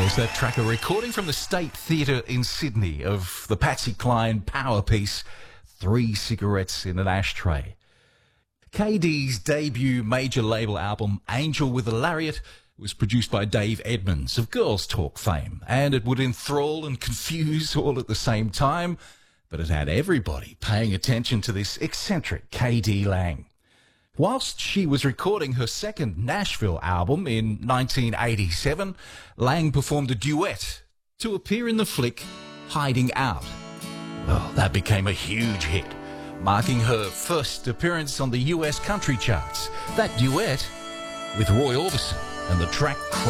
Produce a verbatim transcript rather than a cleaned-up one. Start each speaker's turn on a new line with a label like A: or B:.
A: There's that track, a recording from the State Theatre in Sydney of the Patsy Cline power piece, Three Cigarettes in an Ashtray. K D's debut major label album, Angel with a Lariat, was produced by Dave Edmunds of Girls Talk fame, and it would enthrall and confuse all at the same time, but it had everybody paying attention to this eccentric K D Lang. Whilst she was recording her second Nashville album in nineteen eighty-seven, Lang performed a duet to appear in the flick Hiding Out. Well, that became a huge hit, marking her first appearance on the U S country charts. That duet with Roy Orbison and the track Cry.